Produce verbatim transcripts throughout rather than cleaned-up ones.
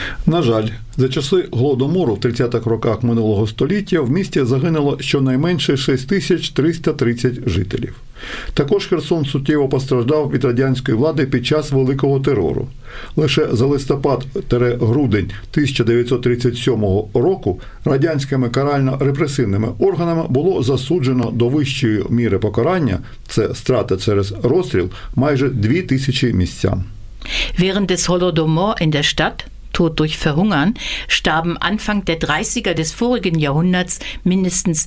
На жаль, за часи Голодомору в тридцятих роках минулого століття в місті загинуло щонайменше шість тисяч триста тридцять жителів. Також Херсон суттєво постраждав від радянської влади під час Великого терору. Лише за листопад-грудень тисяча дев'ятсот тридцять сьомого року радянськими карально-репресивними органами було засуджено до вищої міри покарання, це страти через розстріл, майже дві тисячі містян. Während des Holodomor in der Stadt, Tod durch Verhungern, starben Anfang der dreißiger des vorigen Jahrhunderts mindestens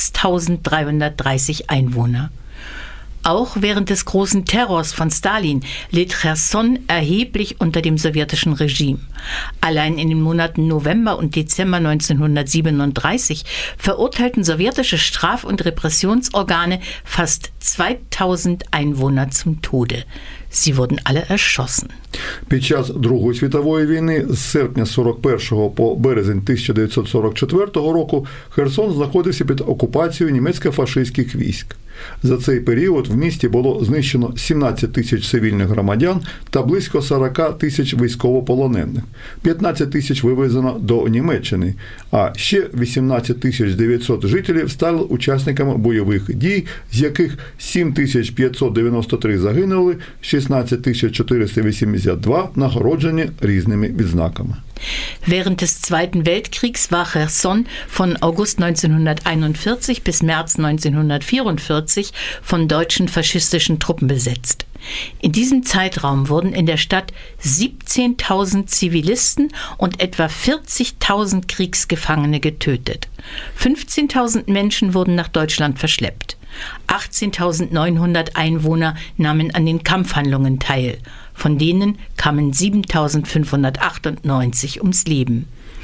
sechstausenddreihundertdreißig Einwohner. Auch während des großen Terrors von Stalin litt Cherson erheblich unter dem sowjetischen Regime. Allein in den Monaten November und Dezember neunzehnhundertsiebenunddreißig verurteilten sowjetische Straf- und Repressionsorgane fast zweitausend Einwohner zum Tode. Sie wurden alle erschossen. Під час Другої світової війни з серпня сорок першого по березень тисяча дев'ятсот сорок четвертого року Херсон знаходився під окупацією німецько-фашистських військ. За цей період в місті було знищено сімнадцять тисяч цивільних громадян та близько сорок тисяч військовополонених. п'ятнадцять тисяч вивезено до Німеччини, а ще вісімнадцять тисяч дев'ятсот жителів стали учасниками бойових дій, з яких сім тисяч п'ятсот дев'яносто три загинули, шістнадцять тисяч чотириста вісімдесят два нагороджені різними відзнаками. Während des Zweiten Weltkriegs war Cherson von August neunzehnhunderteinundvierzig bis März neunzehnhundertvierundvierzig von deutschen faschistischen Truppen besetzt. In diesem Zeitraum wurden in der Stadt siebzehntausend Zivilisten und etwa vierzigtausend Kriegsgefangene getötet. fünfzehntausend Menschen wurden nach Deutschland verschleppt. achtzehntausendneunhundert Einwohner nahmen an den Kampfhandlungen teil. Von denen kamen siebentausendfünfhundertachtundneunzig ums Leben.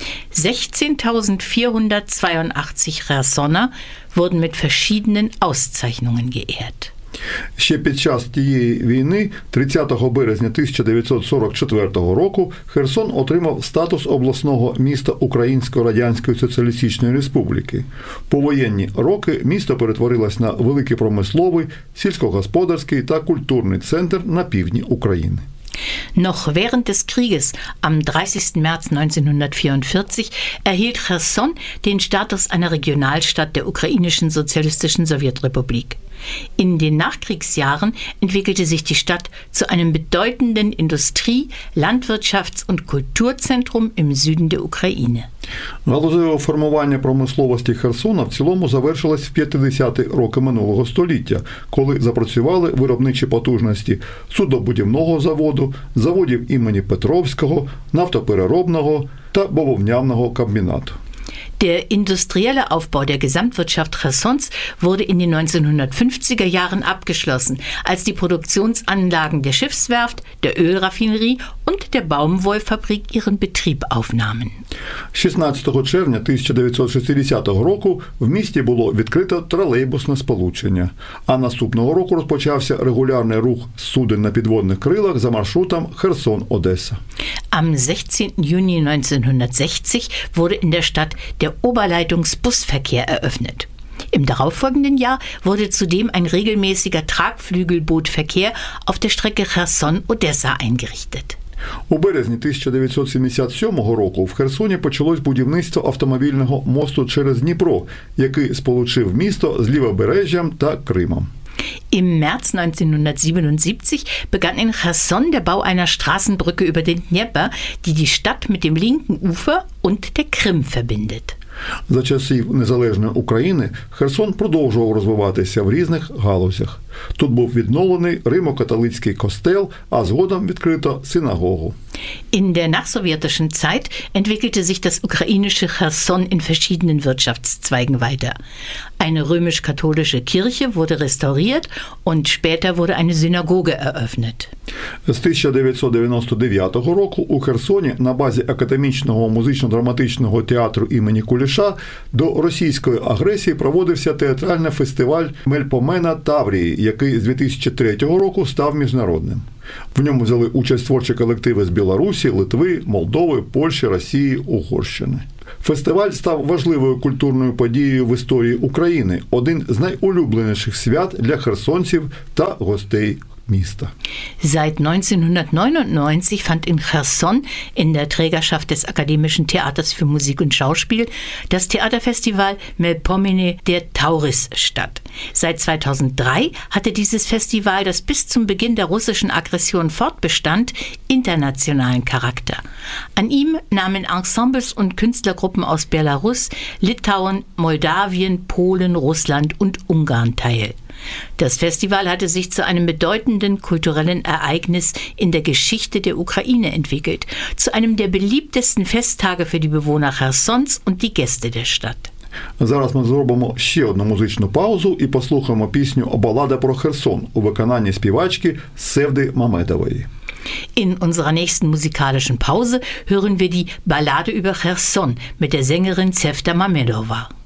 sechzehntausendvierhundertzweiundachtzig Chersoner wurden mit verschiedenen Auszeichnungen geehrt. Ще під час тієї війни, тридцятого березня тисяча дев'ятсот сорок четвертого року, Херсон отримав статус обласного міста Української Радянської Соціалістичної Республіки. Повоєнні роки місто перетворилось на великий промисловий, сільськогосподарський та культурний центр на півдні України. Noch während des Krieges am dreißigsten März neunzehnhundertvierundvierzig erhielt Cherson den Status einer Regionalstadt der ukrainischen sozialistischen Sowjetrepublik. In den Nachkriegsjahren entwickelte sich die Stadt zu einem bedeutenden Industrie-, Landwirtschafts- und Kulturzentrum im Süden der Ukraine. Галузеве формування промисловості Херсона в цілому завершилось в п'ятдесяті роки минулого століття, коли запрацювали виробничі потужності суднобудівного заводу, заводів імені Петровського, нафтопереробного та бавовняного комбінату. Der industrielle Aufbau der Gesamtwirtschaft Chersons wurde in den neunzehnhundertfünfziger Jahren abgeschlossen, als die Produktionsanlagen der Schiffswerft, der Ölraffinerie und der Baumwollfabrik ihren Betrieb aufnahmen. шістнадцятого червня тисяча дев'ятсот шістдесятого року в місті було відкрито тролейбусне сполучення, а наступного року розпочався регулярний рух суден на підводних крилах за маршрутом Херсон-Одеса. Am sechzehnten Juni neunzehnhundertsechzig wurde in der Stadt der Oberleitungsbusverkehr eröffnet. Im darauffolgenden Jahr wurde zudem ein regelmäßiger Tragflügelbootverkehr auf der Strecke Cherson-Odessa eingerichtet. У березні тисяча дев'ятсот сімдесят сьомого року в Херсоні почалось будівництво автомобільного мосту через Дніпро, який сполучив місто з Лівобережжям та Кримом. Im März neunzehnhundertsiebenundsiebzig begann in Cherson der Bau einer Straßenbrücke über den Dnieper, die die Stadt mit dem linken Ufer und der Krim verbindet. За часів незалежної України Херсон продовжував розвиватися в різних галузях. Тут був відновлений римо-католицький костел, а згодом відкрито синагогу. In der nachsowjetischen Zeit entwickelte sich das ukrainische Cherson in verschiedenen Wirtschaftszweigen weiter. Eine römisch-katholische Kirche wurde restauriert und später wurde eine Synagoge eröffnet. З тисяча дев'ятсот дев'яносто дев'ятого року у Херсоні на базі Академічного музично-драматичного театру імені Куліша до російської агресії проводився театральний фестиваль Мельпомена Таврії, який з дві тисячі третього року став міжнародним. В ньому взяли участь творчі колективи з Білорусі, Литви, Молдови, Польщі, Росії, Угорщини. Фестиваль став важливою культурною подією в історії України, один з найулюбленіших свят для херсонців та гостей міста. Seit neunzehnhundertneunundneunzig fand in Cherson in der Trägerschaft des Akademischen Theaters für Musik und Schauspiel das Theaterfestival Melpomene der Tauris statt. Seit zweitausenddrei hatte dieses Festival, das bis zum Beginn der russischen Aggression fortbestand, internationalen Charakter. An ihm nahmen Ensembles und Künstlergruppen aus Belarus, Litauen, Moldawien, Polen, Russland und Ungarn teil. Das Festival hatte sich zu einem bedeutenden kulturellen Ereignis in der Geschichte der Ukraine entwickelt, zu einem der beliebtesten Festtage für die Bewohner Chersons und die Gäste der Stadt. Зараз ми зробимо ще одну музичну паузу і послухаємо пісню «Балада про Херсон» у виконанні співачки Севди Мамедової. In unserer nächsten musikalischen Pause hören wir die Ballade über Cherson mit der Sängerin Sevda Mamedova.